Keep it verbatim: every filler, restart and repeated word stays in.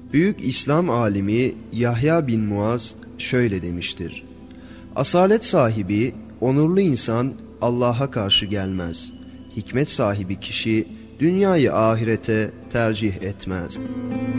Büyük İslam alimi Yahya bin Muaz şöyle demiştir: asalet sahibi, onurlu insan Allah'a karşı gelmez. Hikmet sahibi kişi dünyayı ahirete tercih etmez.